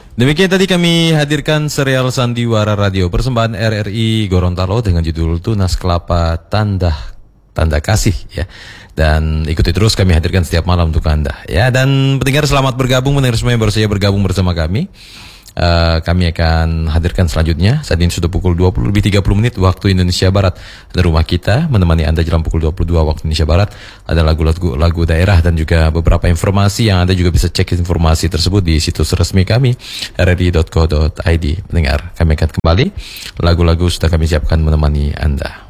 Demikian tadi kami hadirkan serial Sandiwara Radio persembahan RRI Gorontalo dengan judul Tunas Kelapa Tanda Kasih ya. Dan ikuti terus kami hadirkan setiap malam untuk Anda ya. Dan pendengar selamat bergabung, pendengar semua yang baru saja bergabung bersama kami. Kami akan hadirkan selanjutnya. Saat ini sudah pukul 20:30 waktu Indonesia Barat. Ada rumah kita menemani Anda jelang pukul 22 waktu Indonesia Barat. Ada lagu daerah dan juga beberapa informasi yang Anda juga bisa cek informasi tersebut di situs resmi kami rri.co.id. Pendengar, kami akan kembali. Lagu-lagu sudah kami siapkan menemani Anda.